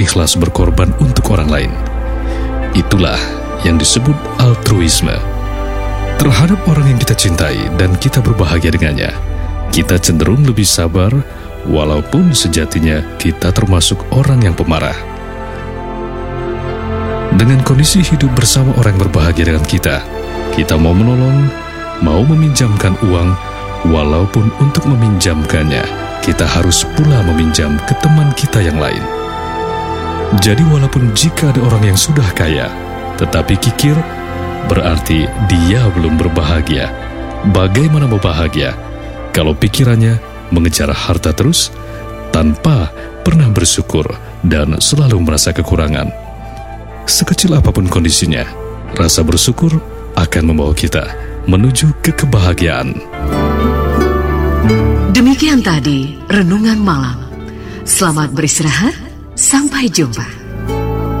ikhlas berkorban untuk orang lain. Itulah yang disebut altruisme. Terhadap orang yang kita cintai dan kita berbahagia dengannya, kita cenderung lebih sabar, walaupun sejatinya kita termasuk orang yang pemarah. Dengan kondisi hidup bersama orang yang berbahagia dengan kita mau menolong, mau meminjamkan uang, walaupun untuk meminjamkannya, kita harus pula meminjam ke teman kita yang lain. Jadi walaupun jika ada orang yang sudah kaya, tetapi kikir, berarti dia belum berbahagia. Bagaimana mau bahagia kalau pikirannya mengejar harta terus, tanpa pernah bersyukur dan selalu merasa kekurangan? Sekecil apapun kondisinya, rasa bersyukur akan membawa kita menuju ke kebahagiaan. Demikian tadi Renungan Malam. Selamat beristirahat, sampai jumpa.